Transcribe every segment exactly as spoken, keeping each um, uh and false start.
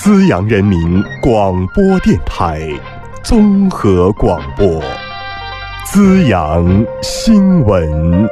资阳人民广播电台综合广播，资阳新闻。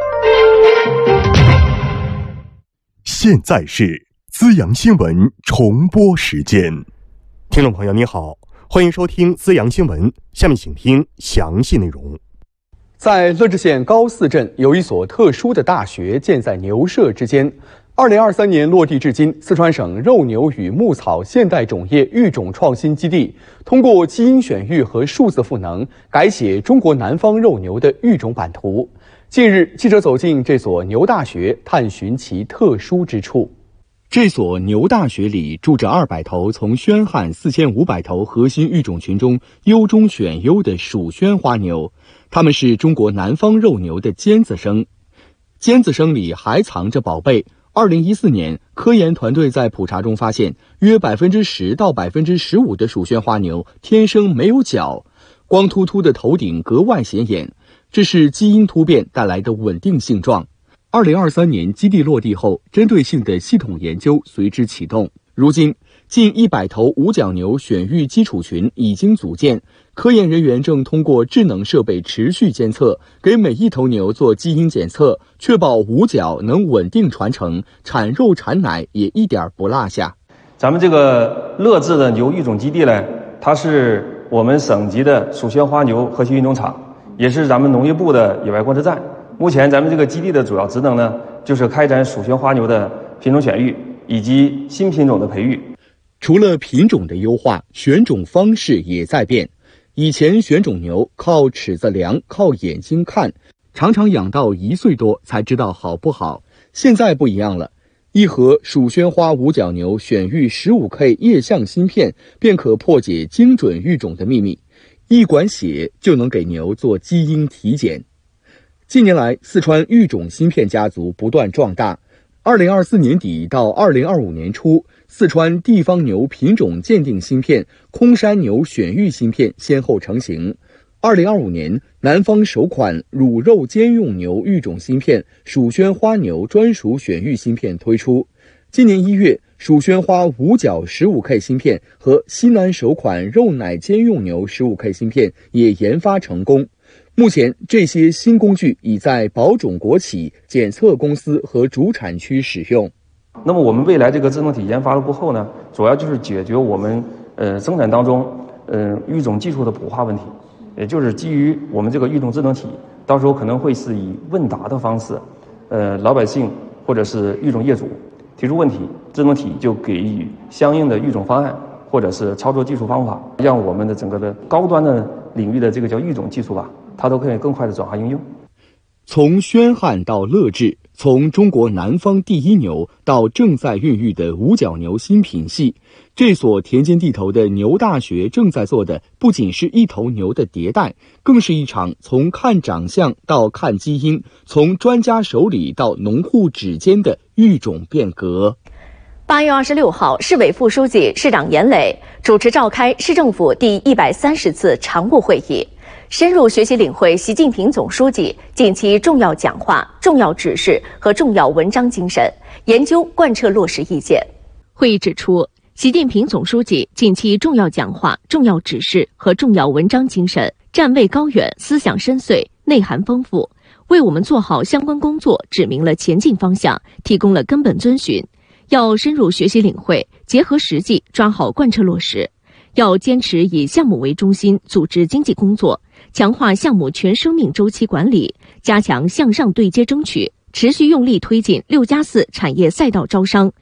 现在是资阳新闻重播时间。听众朋友你好，欢迎收听资阳新闻，下面请听详细内容。 在乐至县高泗镇有一所特殊的大学建在牛舍之间。二零二三年落地至今，四川省肉牛与牧草现代种业育种创新基地通过基因选育和数字赋能，改写中国南方肉牛的育种版图。近日，记者走进这所牛大学，探寻其特殊之处。这所牛大学里住着二百头从宣汉四千五百头核心育种群中优中选优的属宣花牛，它们是中国南方肉牛的尖子生。尖子生里还藏着宝贝。二零一四年，科研团队在普查中发现，约百分之十到百分之十五的属宣花牛天生没有角，光秃秃的头顶格外显眼，这是基因突变带来的稳定性状。二零二三年基地落地后，针对性的系统研究随之启动。如今，近一百头五角牛选育基础群已经组建，科研人员正通过智能设备持续监测，给每一头牛做基因检测，确保五角能稳定传承，产肉产奶也一点不落下。 咱们这个乐至的牛育种基地呢，它是我们省级的属宣花牛核心育种场，也是咱们农业部的野外观测站。目前咱们这个基地的主要职能呢，就是开展属宣花牛的品种选育以及新品种的培育。 除了品种的优化，选种方式也在变。以前选种牛靠尺子量，靠眼睛看，常常养到一岁多才知道好不好。现在不一样了，一盒属宣花五角牛选育 十五 K 液相芯片，便可破解精准育种的秘密。一管血就能给牛做基因体检。近年来，四川育种芯片家族不断壮大。二零二四年底到二零二五年初，四川地方牛品种鉴定芯片、空山牛选育芯片先后成型。二零二五年，南方首款乳肉兼用牛育种芯片属宣花牛专属选育芯片推出。今年一月，属宣花五角 十五 K 芯片和西南首款肉奶兼用牛 十五 K 芯片也研发成功。目前，这些新工具已在保种国企、检测公司和主产区使用。 那么我们未来这个智能体研发了过后呢，主要就是解决我们呃生产当中呃育种技术的普化问题，也就是基于我们这个育种智能体，到时候可能会是以问答的方式，呃老百姓或者是育种业主提出问题，智能体就给予相应的育种方案或者是操作技术方法，让我们的整个的高端的领域的这个叫育种技术吧，它都可以更快的转化应用。 从宣汉到乐至，从中国南方第一牛到正在孕育的五角牛新品系，这所田间地头的牛大学正在做的不仅是一头牛的迭代，更是一场从看长相到看基因，从专家手里到农户指尖的育种变革。 八月二十六号，市委副书记、市长严磊主持召开市政府第一百三十次常务会议，深入学习领会习近平总书记近期重要讲话、重要指示和重要文章精神，研究贯彻落实意见。会议指出，习近平总书记近期重要讲话、重要指示和重要文章精神站位高远、思想深邃、内涵丰富，为我们做好相关工作指明了前进方向，提供了根本遵循。要深入学习领会，结合实际抓好贯彻落实。要坚持以项目为中心组织经济工作，强化项目全生命周期管理，加强向上对接争取，持续用力推进六加四产业赛道招商，